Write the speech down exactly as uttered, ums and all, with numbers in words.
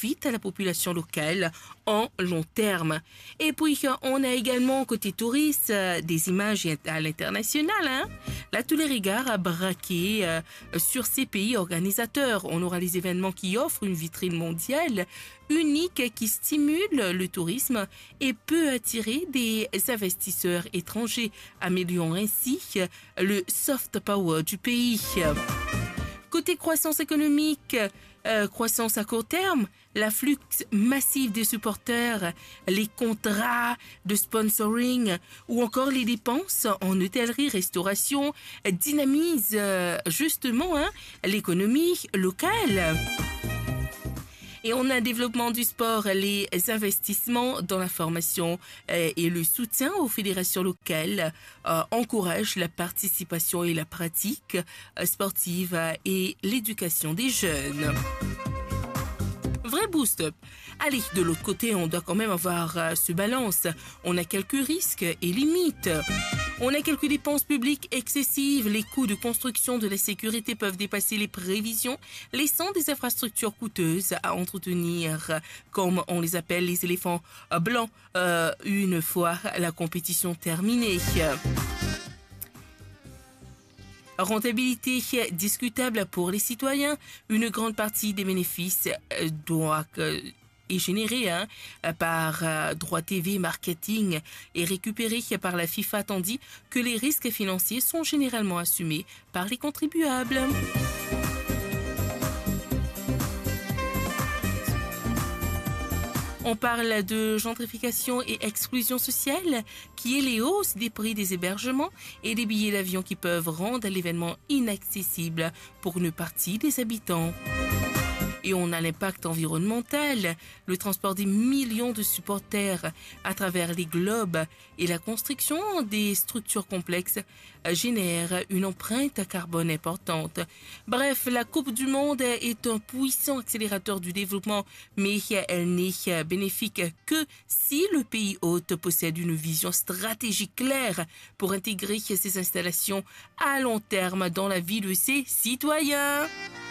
profite à la population locale en long terme. Et puis, on a également, côté touriste, des images à l'international. Hein? Là, tous les regards à braquer euh, sur ces pays organisateurs. On aura les événements qui offrent une vitrine mondiale unique qui stimule le tourisme et peut attirer des investisseurs étrangers, améliorant ainsi le soft power du pays. Côté croissance économique, euh, croissance à court terme, l'afflux massif des supporters, les contrats de sponsoring ou encore les dépenses en hôtellerie-restauration dynamisent euh, justement hein, l'économie locale. Et on a un développement du sport, les investissements dans la formation euh, et le soutien aux fédérations locales euh, encouragent la participation et la pratique euh, sportive euh, et l'éducation des jeunes. Vrai boost-up. Allez, de l'autre côté, on doit quand même avoir euh, ce balance. On a quelques risques et limites. On a quelques dépenses publiques excessives. Les coûts de construction de la sécurité peuvent dépasser les prévisions, laissant des infrastructures coûteuses à entretenir, comme on les appelle les éléphants blancs, euh, une fois la compétition terminée. Rentabilité discutable pour les citoyens. Une grande partie des bénéfices doit est générée hein, par euh, droit T V, marketing et récupérée par la FIFA, tandis que les risques financiers sont généralement assumés par les contribuables. On parle de gentrification et exclusion sociale, qui est les hausses des prix des hébergements et des billets d'avion qui peuvent rendre l'événement inaccessible pour une partie des habitants. Et on a l'impact environnemental, le transport des millions de supporters à travers les globes et la construction des structures complexes génère une empreinte carbone importante. Bref, la Coupe du Monde est un puissant accélérateur du développement, mais elle n'est bénéfique que si le pays hôte possède une vision stratégique claire pour intégrer ces installations à long terme dans la vie de ses citoyens.